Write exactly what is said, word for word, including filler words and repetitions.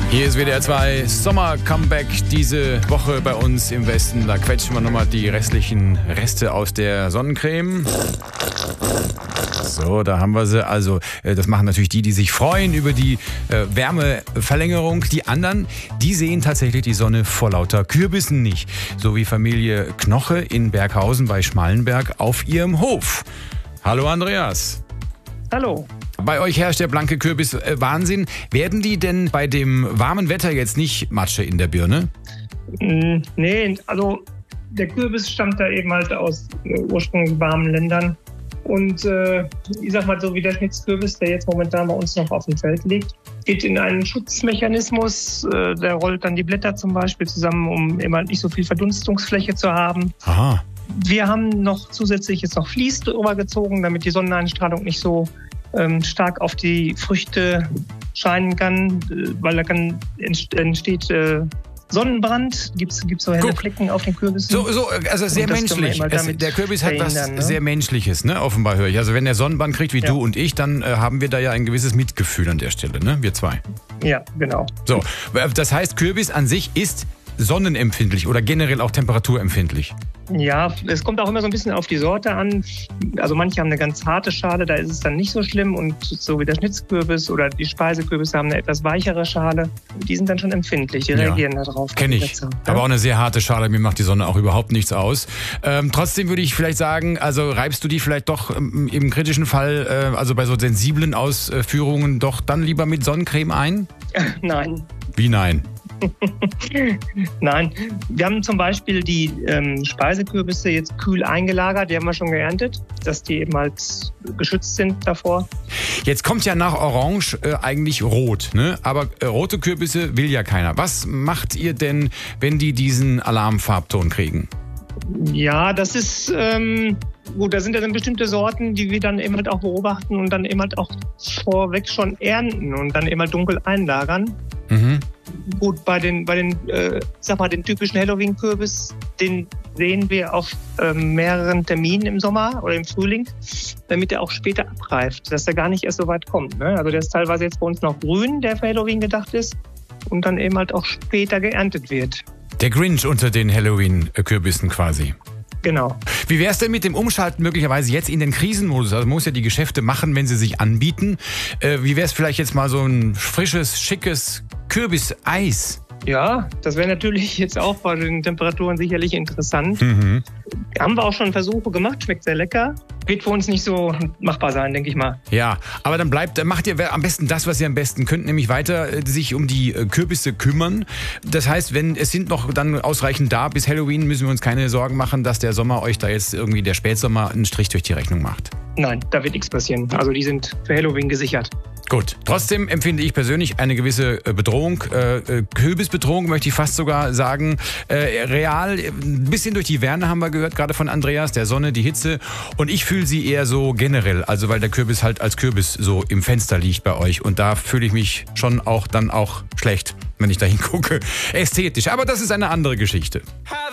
Hier ist W D R zwei Sommer-Comeback diese Woche bei uns im Westen. Da quetschen wir nochmal die restlichen Reste aus der Sonnencreme. So, da haben wir sie. Also, das machen natürlich die, die sich freuen über die äh, Wärmeverlängerung. Die anderen, die sehen tatsächlich die Sonne vor lauter Kürbissen nicht. So wie Familie Knoche in Berghausen bei Schmallenberg auf ihrem Hof. Hallo Andreas. Hallo. Bei euch herrscht der blanke Kürbis-Wahnsinn. Werden die denn bei dem warmen Wetter jetzt nicht Matsche in der Birne? Mm, nee, also der Kürbis stammt da eben halt aus äh, ursprünglich warmen Ländern. Und äh, ich sag mal so, wie der Schnitzkürbis, der jetzt momentan bei uns noch auf dem Feld liegt, geht in einen Schutzmechanismus. Äh, der rollt dann die Blätter zum Beispiel zusammen, um immer nicht so viel Verdunstungsfläche zu haben. Aha. Wir haben noch zusätzlich jetzt noch Vlies drüber gezogen, damit die Sonneneinstrahlung nicht so ähm, stark auf die Früchte scheinen kann, äh, weil da kann, entsteht äh, Sonnenbrand, gibt's gibt's so helle Flecken auf den Kürbissen. So, so also sehr menschlich. Es, der Kürbis hat was ne? sehr Menschliches, ne? Offenbar höre ich. Also wenn der Sonnenbrand kriegt wie ja. du und ich, dann äh, haben wir da ja ein gewisses Mitgefühl an der Stelle, ne? Wir zwei. Ja, genau. So, das heißt, Kürbis an sich ist sonnenempfindlich oder generell auch temperaturempfindlich. Ja, es kommt auch immer so ein bisschen auf die Sorte an. Also manche haben eine ganz harte Schale, da ist es dann nicht so schlimm. Und so wie der Schnitzkürbis oder die Speisekürbisse haben eine etwas weichere Schale. Die sind dann schon empfindlich, die ja. reagieren darauf. Kenn ich. Ja? Aber auch eine sehr harte Schale, mir macht die Sonne auch überhaupt nichts aus. Ähm, trotzdem würde ich vielleicht sagen, also reibst du die vielleicht doch ähm, im kritischen Fall, äh, also bei so sensiblen Ausführungen, doch dann lieber mit Sonnencreme ein? Nein. Wie nein? Nein, wir haben zum Beispiel die ähm, Speisekürbisse jetzt kühl eingelagert, die haben wir schon geerntet, dass die eben halt geschützt sind davor. Jetzt kommt ja nach Orange äh, eigentlich Rot, ne? Aber äh, rote Kürbisse will ja keiner. Was macht ihr denn, wenn die diesen Alarmfarbton kriegen? Ja, das ist ähm, gut, da sind ja dann bestimmte Sorten, die wir dann eben halt auch beobachten und dann eben halt auch vorweg schon ernten und dann eben halt dunkel einlagern. Mhm. Gut, bei den, bei den, äh, sag mal, den typischen Halloween-Kürbis, den sehen wir auf äh, mehreren Terminen im Sommer oder im Frühling, damit er auch später abreift, dass er gar nicht erst so weit kommt. Ne? Also der ist teilweise jetzt bei uns noch grün, der für Halloween gedacht ist und dann eben halt auch später geerntet wird. Der Grinch unter den Halloween-Kürbissen quasi. Genau. Wie wäre es denn mit dem Umschalten möglicherweise jetzt in den Krisenmodus? Also man muss ja die Geschäfte machen, wenn sie sich anbieten. Äh, wie wäre es vielleicht jetzt mal so ein frisches, schickes Kürbiseis? Ja, das wäre natürlich jetzt auch bei den Temperaturen sicherlich interessant. Mhm. Haben wir auch schon Versuche gemacht, schmeckt sehr lecker. Wird für uns nicht so machbar sein, denke ich mal. Ja, aber dann bleibt, dann macht ihr am besten das, was ihr am besten könnt, nämlich weiter äh, sich um die äh, Kürbisse kümmern. Das heißt, wenn es sind noch dann ausreichend da bis Halloween, müssen wir uns keine Sorgen machen, dass der Sommer euch da jetzt irgendwie der Spätsommer einen Strich durch die Rechnung macht. Nein, da wird nichts passieren. Also die sind für Halloween gesichert. Gut, trotzdem empfinde ich persönlich eine gewisse Bedrohung, äh, Kürbisbedrohung möchte ich fast sogar sagen. Äh, real, ein bisschen durch die Wärme haben wir gehört, gerade von Andreas, der Sonne, die Hitze. Und ich fühle sie eher so generell, also weil der Kürbis halt als Kürbis so im Fenster liegt bei euch. Und da fühle ich mich schon auch dann auch schlecht, wenn ich da hingucke. Ästhetisch, aber das ist eine andere Geschichte.